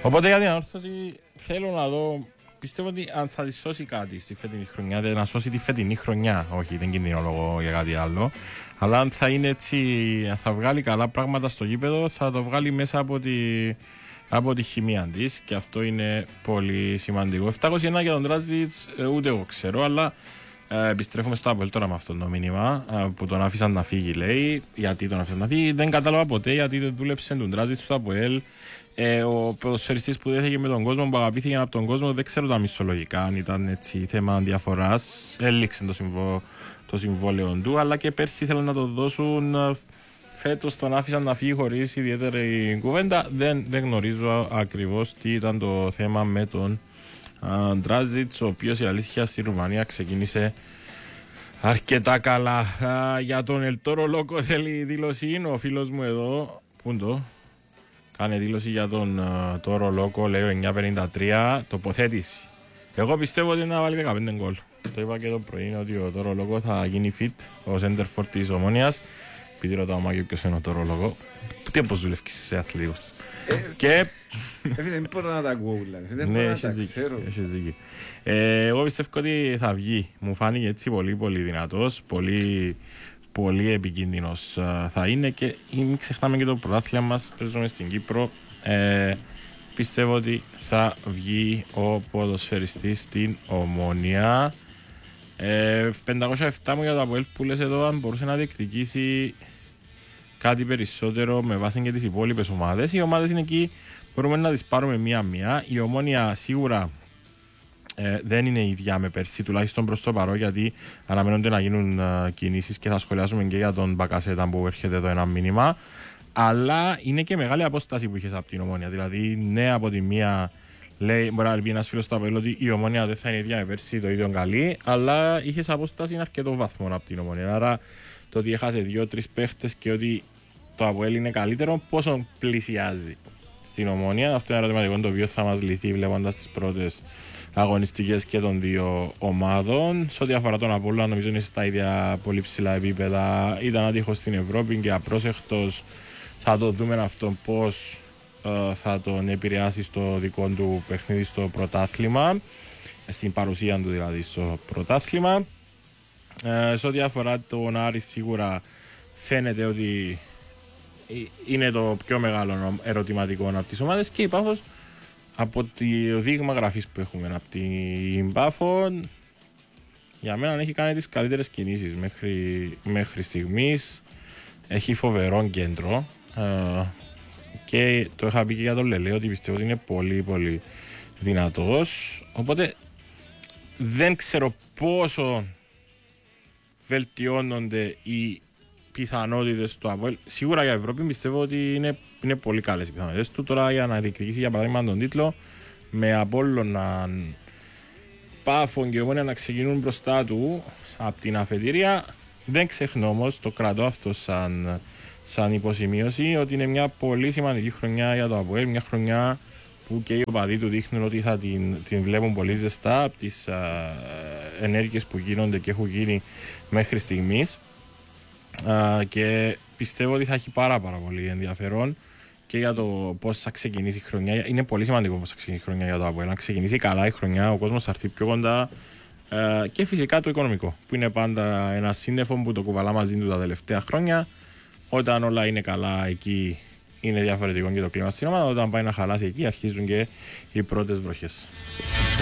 Οπότε για την ανόρθωση θέλω να δω. Πιστεύω ότι αν θα τη σώσει κάτι στη φετινή χρονιά, δεν να σώσει τη φετινή χρονιά, όχι δεν κινδυνολογώ για κάτι άλλο, αλλά αν θα είναι έτσι, αν θα βγάλει καλά πράγματα στο γήπεδο, θα το βγάλει μέσα από τη χημεία της και αυτό είναι πολύ σημαντικό. 701 για τον Τράζιτς, ούτε εγώ ξέρω, αλλά επιστρέφουμε στο Αποέλ τώρα με αυτό το μήνυμα που τον άφησαν να φύγει, λέει. Γιατί τον άφησαν να φύγει, δεν κατάλαβα ποτέ γιατί δεν δούλεψε τον Τράζιτς στο Αποέλ. Ο ποδοσφαιριστής που δέθηκε με τον κόσμο, που αγαπήθηκε από τον κόσμο, δεν ξέρω τα μισολογικά, αν ήταν έτσι θέμα διαφοράς. Έληξε το συμβόλαιο του, αλλά και πέρσι ήθελαν να το δώσουν. Φέτος τον άφησαν να φύγει χωρίς ιδιαίτερη κουβέντα. Δεν γνωρίζω ακριβώς τι ήταν το θέμα με τον Ντράζιτς, ο οποίος η αλήθεια στη Ρουμανία ξεκίνησε αρκετά καλά. Για τον Ελτόρο Λόκο θέλει δήλωση, ο φίλος μου εδώ. Πού είναι το? Κάνε δήλωση για τον Τόρο Λόκο, λέει ο 953, τοποθέτηση. Εγώ πιστεύω ότι είναι να βάλει 15 γκολ. Το είπα και το πρωί ότι ο Τόρο Λόκο θα γίνει fit, ο center for της Ομόνιας. Επειδή ρωτάω Μάγιο ποιος είναι ο Τόρο Λόκο. Τι πώς δουλεύεις σε αθλητικός. Και... Δεν μπορώ να τα ακούω, δηλαδή. Ναι, έχεις δίκιο. Εγώ πιστεύω ότι θα βγει. Μου φάνηκε έτσι πολύ πολύ δυνατός, πολύ επικίνδυνος θα είναι και μην ξεχνάμε και το πρωτάθλημα μας, παίζουμε στην Κύπρο. Πιστεύω ότι θα βγει ο ποδοσφαιριστής στην Ομόνια. 507 μου για το Αποέλ που λες εδώ, αν μπορούσε να διεκδικήσει κάτι περισσότερο με βάση και τις υπόλοιπες ομάδες. Οι ομάδες είναι εκεί, μπορούμε να τις πάρουμε μία-μία. Η Ομόνια σίγουρα δεν είναι ίδια με πέρσι, τουλάχιστον προς το παρόν, γιατί αναμένονται να γίνουν κινήσεις και θα σχολιάσουμε και για τον Μπακασέτα που έρχεται εδώ ένα μήνυμα. Αλλά είναι και μεγάλη απόσταση που είχες από την Ομόνια. Δηλαδή, ναι, από τη μία λέει, μπορεί να πει ένας φίλος του Αποέλ ότι η Ομόνια δεν θα είναι ίδια με πέρσι, το ίδιο καλή, αλλά είχες απόσταση είναι αρκετό βαθμό από την Ομόνια. Άρα, το ότι έχασε 2-3 παίχτες και ότι το Αποέλ είναι καλύτερο, πόσο πλησιάζει στην Ομόνια. Αυτό είναι ερωτηματικό το οποίο θα μας λυθεί βλέποντας τις πρώτες αγωνιστικές και των δύο ομάδων. Σε ό,τι αφορά τον Απόλλωνα, νομίζω είναι στα ίδια πολύ ψηλά επίπεδα. Ήταν άτυχος στην Ευρώπη και απρόσεχτος. Θα το δούμε αυτό πώς θα τον επηρεάσει στο δικό του παιχνίδι στο πρωτάθλημα, στην παρουσία του δηλαδή στο πρωτάθλημα. Σε ό,τι αφορά τον Άρη, σίγουρα φαίνεται ότι είναι το πιο μεγάλο ερωτηματικό από τις ομάδες και η Πάφος, από το δείγμα γραφής που έχουμε από την Πάφο, για μένα έχει κάνει τις καλύτερες κινήσεις μέχρι στιγμής. Έχει φοβερό κέντρο και το είχα πει και για τον Λελέ ότι πιστεύω ότι είναι πολύ πολύ δυνατός, οπότε δεν ξέρω πόσο βελτιώνονται οι πιθανότητες του Αποέλ. Σίγουρα για Ευρώπη πιστεύω ότι είναι πολύ καλές οι πιθανότητες του. Τώρα για να διεκδικήσει για παράδειγμα τον τίτλο με Απόλλωνα, Πάφο και Ομόνια να ξεκινούν μπροστά του από την αφετηρία, δεν ξεχνώ όμως, το κρατώ αυτό σαν υποσημείωση, ότι είναι μια πολύ σημαντική χρονιά για το Αποέλ, μια χρονιά που και οι οπαδοί του δείχνουν ότι θα την βλέπουν πολύ ζεστά από τις ενέργειες που γίνονται και έχουν γίνει μέχρι στιγμής, και πιστεύω ότι θα έχει πάρα πολύ ενδιαφέρον και για το πώς θα ξεκινήσει η χρονιά. Είναι πολύ σημαντικό πώς θα ξεκινήσει η χρονιά για το Αποέλ. Να ξεκινήσει καλά η χρονιά, ο κόσμος θα έρθει πιο κοντά, και φυσικά το οικονομικό που είναι πάντα ένα σύννεφο που το κουβαλά μαζί του τα τελευταία χρόνια. Όταν όλα είναι καλά εκεί είναι διαφορετικό και το κλίμα στην ομάδα. Όταν πάει να χαλάσει εκεί αρχίζουν και οι πρώτες βροχές.